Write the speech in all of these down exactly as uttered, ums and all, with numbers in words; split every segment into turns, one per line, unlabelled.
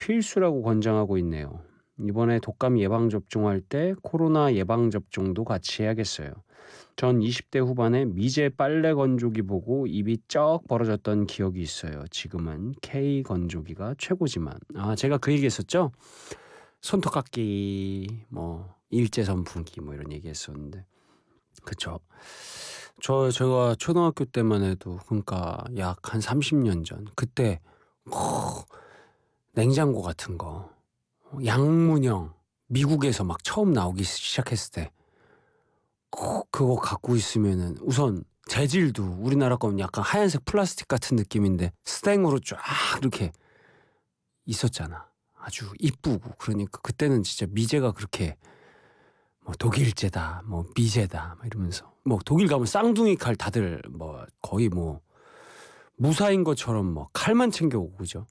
필수라고 권장하고 있네요. 이번에 독감 예방접종할 때 코로나 예방접종도 같이 해야겠어요. 전 이십 대 후반에 미제 빨래 건조기 보고 입이 쩍 벌어졌던 기억이 있어요. 지금은 K 건조기가 최고지만. 아, 제가 그 얘기했었죠? 손톱깎이, 뭐, 일제 선풍기, 뭐 이런 얘기 했었는데. 그쵸. 저, 제가 초등학교 때만 해도, 그러니까 약 한 삼십 년 전. 그때, 어, 냉장고 같은 거, 양문형, 미국에서 막 처음 나오기 시작했을 때, 어, 그거 갖고 있으면은 우선 재질도 우리나라 거는 약간 하얀색 플라스틱 같은 느낌인데 스탱으로 쫙 이렇게 있었잖아. 아주 이쁘고. 그러니까 그때는 진짜 미제가 그렇게 뭐 독일제다, 뭐 미제다, 막 이러면서 뭐 독일 가면 쌍둥이 칼 다들 뭐 거의 뭐 무사인 것처럼 뭐 칼만 챙겨오고 그죠?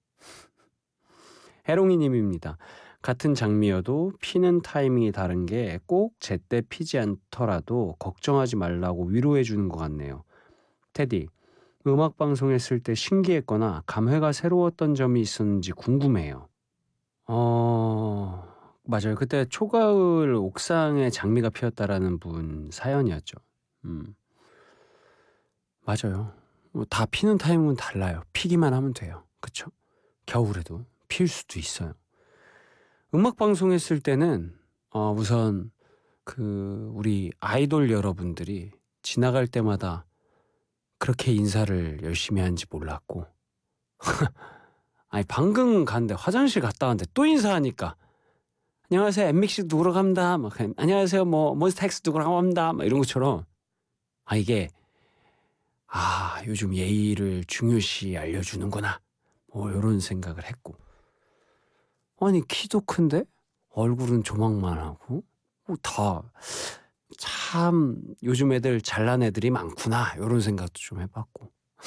해롱이님입니다. 같은 장미여도 피는 타이밍이 다른 게 꼭 제때 피지 않더라도 걱정하지 말라고 위로해 주는 것 같네요. 테디, 음악 방송했을 때 신기했거나 감회가 새로웠던 점이 있었는지 궁금해요. 어, 맞아요. 그때 초가을 옥상에 장미가 피었다라는 분 사연이었죠. 음, 맞아요. 뭐 다 피는 타이밍은 달라요. 피기만 하면 돼요. 그쵸? 겨울에도 필 수도 있어요. 음악 방송했을 때는 어 우선 그 우리 아이돌 여러분들이 지나갈 때마다 그렇게 인사를 열심히 하는지 몰랐고 아니 방금 갔는데 화장실 갔다 왔는데 또 인사하니까 "안녕하세요. 엠믹스 누구라고 합니다." 막 "안녕하세요. 뭐 몬스타엑스 누구라고 합니다." 막 이런 것처럼 아 이게 '아 요즘 예의를 중요시 알려주는구나.' 뭐 요런 생각을 했고 아니 키도 큰데 얼굴은 조망만 하고 어 다 '참 요즘 애들 잘난 애들이 많구나.' 요런 생각도 좀 해 봤고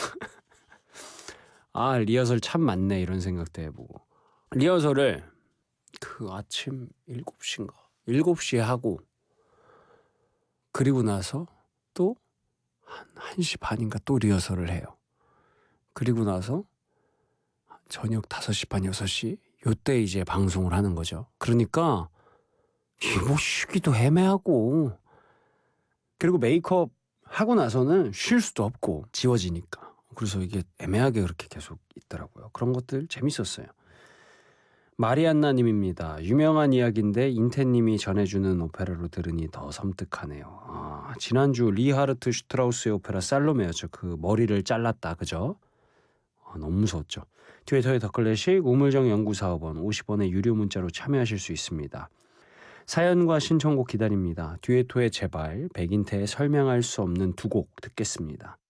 '아 리허설 참 많네.' 이런 생각도 해 보고 리허설을 그 아침 일곱 시인가 일곱 시에 하고 그리고 나서 또 한 1 시 반인가 또 리허설을 해요. 그리고 나서 저녁 다섯 시 반 여섯 시 요때 이제 방송을 하는 거죠. 그러니까 이 뭐 쉬기도 애매하고 그리고 메이크업 하고 나서는 쉴 수도 없고 지워지니까. 그래서 이게 애매하게 그렇게 계속 있더라고요. 그런 것들 재밌었어요. 마리안나 님입니다. 유명한 이야기인데 인태님이 전해주는 오페라로 들으니 더 섬뜩하네요. 아, 지난주 리하르트 슈트라우스의 오페라 살로메였죠. 그 머리를 잘랐다. 그죠? 아, 너무 무서웠죠. 트위터의 더클래식 우물정 연구사업원 오십 원의 유료 문자로 참여하실 수 있습니다. 사연과 신청곡 기다립니다. 듀에토의 제발, 백인태의 설명할 수 없는 두 곡 듣겠습니다.